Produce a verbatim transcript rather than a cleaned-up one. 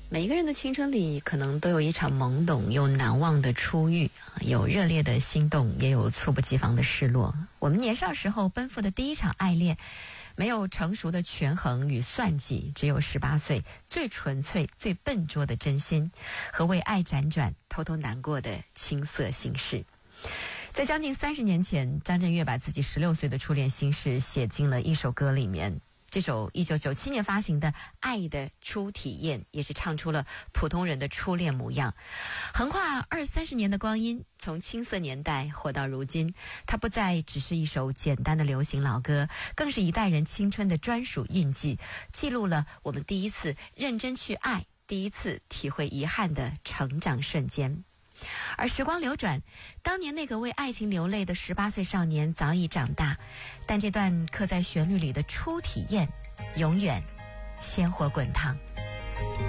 每一个人的青春里可能都有一场懵懂又难忘的初遇，有热烈的心动，也有猝不及防的失落。我们年少时候奔赴的第一场爱恋，没有成熟的权衡与算计，只有十八岁最纯粹最笨拙的真心和为爱辗转偷偷难过的青涩心事。在将近三十年前，张震岳把自己十六岁的初恋心事写进了一首歌里面。这首一九九七年发行的《爱的初体验》也是唱出了普通人的初恋模样。横跨二三十年的光阴，从青涩年代活到如今，它不再只是一首简单的流行老歌，更是一代人青春的专属印记，记录了我们第一次认真去爱，第一次体会遗憾的成长瞬间。而时光流转，当年那个为爱情流泪的十八岁少年早已长大，但这段刻在旋律里的初体验永远鲜活滚烫。